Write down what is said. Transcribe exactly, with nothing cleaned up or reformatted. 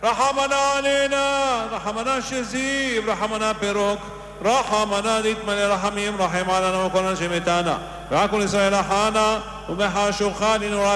רחמנה עלינה, רחמנה שזיב, רחמנה פירוק, רחמנה להתמלא רחמים, רחם עלינו וכל אנשי מתנה, והכל ישראל אחנה, ומחשוכה לנורא